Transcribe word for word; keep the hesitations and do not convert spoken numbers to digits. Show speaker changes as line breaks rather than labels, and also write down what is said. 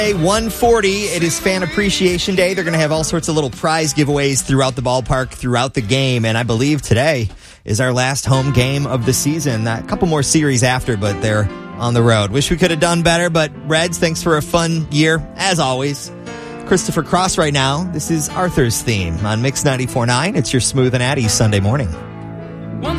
one forty, it is Fan Appreciation Day. They're going to have all sorts of little prize giveaways throughout the ballpark, throughout the game, and I believe today is our last home game of the season. A couple more series after, but they're on the road. Wish we could have done better, but Reds, thanks for a fun year, as always. Christopher Cross right now. This is Arthur's Theme on Mix ninety-four point nine. It's your Smooth and Addy Sunday morning.